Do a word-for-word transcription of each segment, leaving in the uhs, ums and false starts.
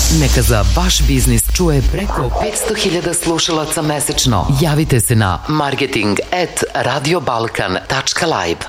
Neka za vaš biznis čuje preko petsto hiljada slušalaca mesečno. Javite se na marketing at radiobalkan tačka live.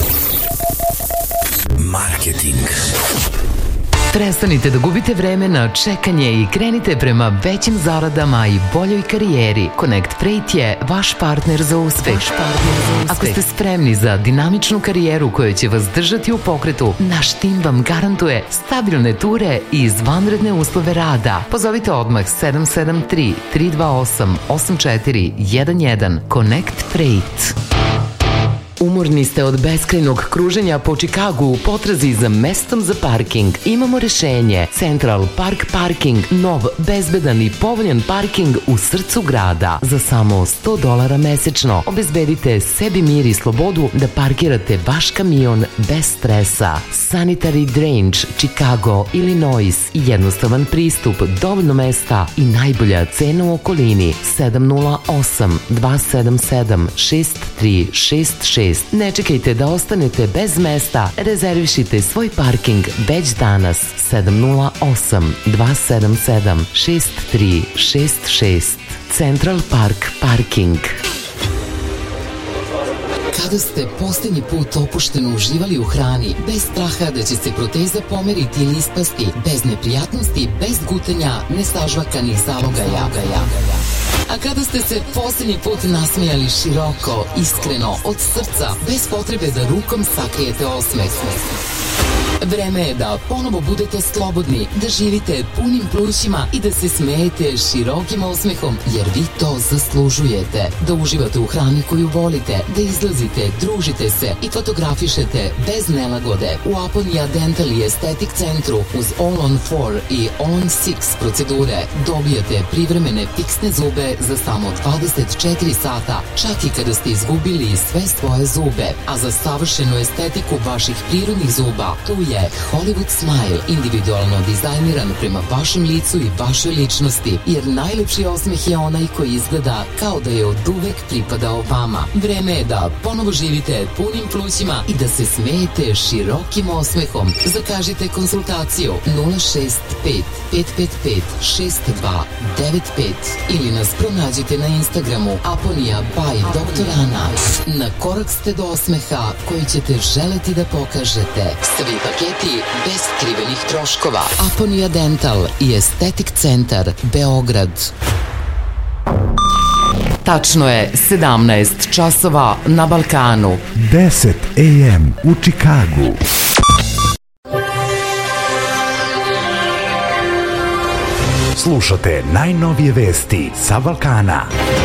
Marketing. Prestanite da gubite vreme na čekanje i krenite prema većim zaradama i boljoj karijeri. Connect Freight je vaš partner za uspeh. Ako ste spremni za dinamičnu karijeru koja će vas držati u pokretu, naš tim vam garantuje stabilne ture i izvanredne uslove rada. Pozovite odmah sedam sedam tri, tri dva osam, osam četiri jedan jedan. Connect Freight. Umorni ste od beskrajnog kruženja po Čikagu u potrazi za mestom za parking? Imamo rešenje. Central Park Parking. Nov, bezbedan i povoljan parking u srcu grada. Za samo sto dolara mesečno. Obezbedite sebi mir i slobodu da parkirate vaš kamion bez stresa. Sanitary Drainage, Chicago, Illinois. Jednostavan pristup, dovoljno mesta i najbolja cena u okolini. sedam nula osam, dva sedam sedam, šest tri šest šest. Ne čekajte da ostanete bez mesta. Rezervišite svoj parking već danas. sedam nula osam, dva sedam sedam, šest tri šest šest. Central Park Parking. Kada ste posljednji put opušteno uživali u hrani, bez straha da će se proteza pomeriti ili ispasti, bez neprijatnosti, bez gutanja, nesažvakanih zalogaja. A kada ste se posljednji put nasmijali široko, iskreno, od srca, bez potrebe da rukom sakrijete osmeh. Vreme je da ponovo budete slobodni, da živite punim plućima i da se smejete širokim osmehom, jer vi to zaslužujete. Da uživate u hrani koju volite, da izlazite, družite se i fotografišete bez nelagode. U Aponia Dental i Estetik centru uz All on four i All on six procedure dobijate privremene fiksne zube za samo dvadeset četiri sata, čak i kada ste izgubili sve svoje zube. A za savršenu estetiku vaših prirodnih zuba, tu je Hollywood Smile, individualno dizajniran prema vašem licu i vašoj ličnosti, jer najlepši osmeh je onaj koji izgleda kao da je od uvek pripadao vama. Vreme je da ponovo živite punim plućima i da se smejete širokim osmehom. Zakažite konsultaciju nula šest pet, pet pet pet, šest dva devet pet ili nas pronađite na Instagramu Aponia by doktor Ana. Na korak ste do osmeha koji ćete želeti da pokažete. Svi paketi bez skrivenih troškova. Aponia Dental i Estetik centar Beograd. Tačno je sedamnaest časova na Balkanu. deset a m u Čikagu. Slušate najnovije vesti sa Balkana.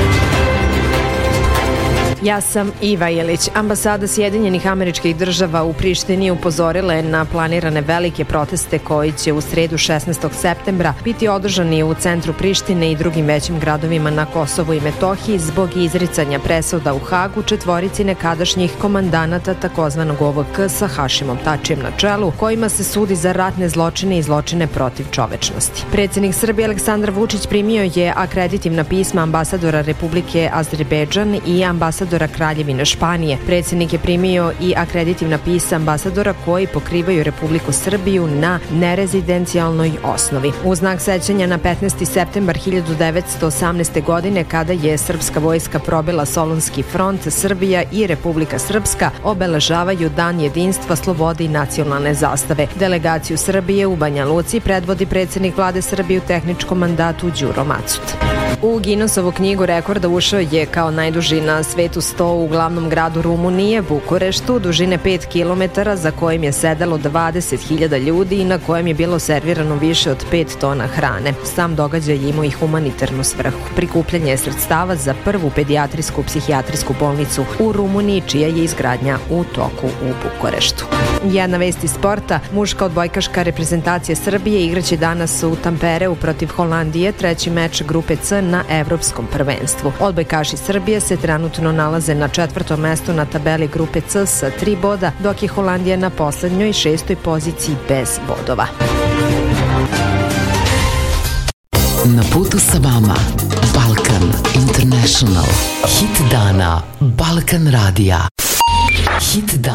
Ja sam Iva Jelić. Ambasada Sjedinjenih Američkih Država u Prištini upozorila je na planirane velike proteste koji će u sredu šesnaestog septembra biti održani u centru Prištine i drugim većim gradovima na Kosovu i Metohiji zbog izricanja presuda u Hagu četvorici nekadašnjih komandanata takozvanog O V K sa Hašimom Tačijem na čelu, kojima se sudi za ratne zločine i zločine protiv čovečnosti. Predsjednik Srbije Aleksandar Vučić primio je akreditivna pisma ambasadora Republike Azerbejdžan i ambasadora Kraljevine Španije. Predsjednik je primio i akreditivna pisma ambasadora koji pokrivaju Republiku Srbiju na nerezidencijalnoj osnovi. U znak sećanja na petnaesti septembar hiljadu devetsto osamnaeste. godine, kada je srpska vojska probila Solunski front, Srbija i Republika Srpska obeležavaju Dan jedinstva, slobode i nacionalne zastave. Delegaciju Srbije u Banja Luci predvodi predsjednik vlade Srbije u tehničkom mandatu Đuro Macut. U Guinnessovu knjigu rekorda ušao je kao najduži na svetu sto u glavnom gradu Rumunije, Bukureštu, dužine pet kilometara, za kojim je sedelo dvadeset hiljada ljudi i na kojem je bilo servirano više od pet tona hrane. Sam događaj imao i humanitarnu svrhu. Prikupljanje sredstava za prvu pedijatrijsku psihijatrijsku bolnicu u Rumuniji, čija je izgradnja u toku u Bukureštu. Jedna vest iz sporta. Muška odbojkaška reprezentacija Srbije igraće danas u Tampereu protiv Holandije, treći meč grupe C na evropskom prvenstvu. Odbojkaši Srbije se trenutno nalaze na četvrtom mestu na tabeli grupe C sa tri boda, dok je Holandija na poslednjoj šestoj poziciji bez bodova. Na putu sa vama Balkan International. Hit dana Balkan radija. Hit dana.